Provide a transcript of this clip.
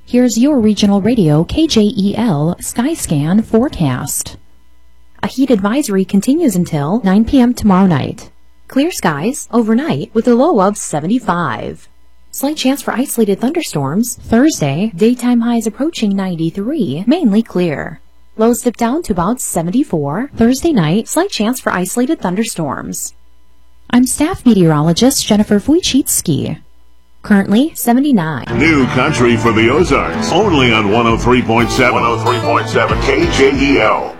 Here's your regional radio KJEL Skyscan forecast. A heat advisory continues until 9 p.m. tomorrow night. Clear skies overnight with a low of 75. Slight chance for isolated thunderstorms Thursday, daytime highs approaching 93, mainly clear. Lows dip down to about 74. Thursday night, slight chance for isolated thunderstorms. I'm staff meteorologist Jennifer Wojcicki. Currently 79. New country for the Ozarks, only on 103.7 KJEL.